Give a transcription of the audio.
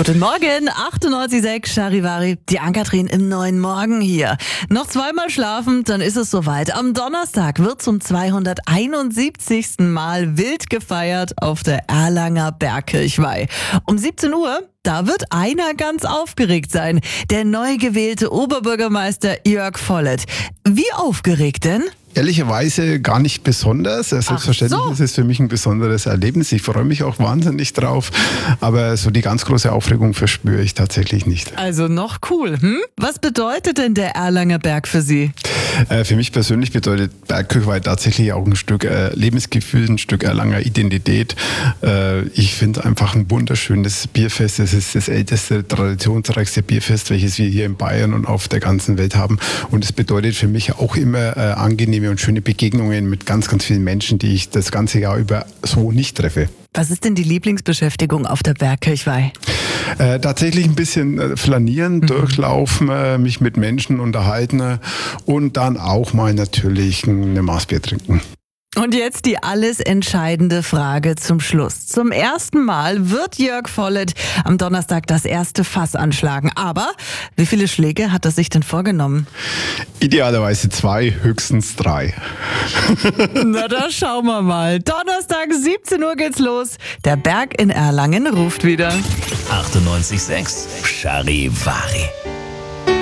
Guten Morgen, 98,6 Charivari, die Ann-Kathrin im neuen Morgen hier. Noch zweimal schlafen, dann ist es soweit. Am Donnerstag wird zum 271. Mal wild gefeiert auf der Erlanger Bergkirchweih. Um 17 Uhr, da wird einer ganz aufgeregt sein. Der neu gewählte Oberbürgermeister Jörg Vollert. Wie aufgeregt denn? Ehrlicherweise gar nicht besonders. Selbstverständlich ist es für mich ein besonderes Erlebnis. Ich freue mich auch wahnsinnig drauf. Aber so die ganz große Aufregung verspüre ich tatsächlich nicht. Also noch cool. Was bedeutet denn der Erlanger Berg für Sie? Für mich persönlich bedeutet Bergkirchweih tatsächlich auch ein Stück Lebensgefühl, ein Stück Erlanger Identität. Ich finde einfach ein wunderschönes Bierfest. Es ist das älteste, traditionsreichste Bierfest, welches wir hier in Bayern und auf der ganzen Welt haben. Und es bedeutet für mich auch immer angenehme und schöne Begegnungen mit ganz, ganz vielen Menschen, die ich das ganze Jahr über so nicht treffe. Was ist denn die Lieblingsbeschäftigung auf der Bergkirchweih? Tatsächlich ein bisschen flanieren, durchlaufen, mich mit Menschen unterhalten und dann auch mal natürlich eine Maßbier trinken. Und jetzt die alles entscheidende Frage zum Schluss. Zum ersten Mal wird Jörg Vollert am Donnerstag das erste Fass anschlagen. Aber wie viele Schläge hat er sich denn vorgenommen? Idealerweise 2, höchstens 3. Na, da schauen wir mal. Donnerstag, 17 Uhr geht's los. Der Berg in Erlangen ruft wieder. 98,6 Charivari.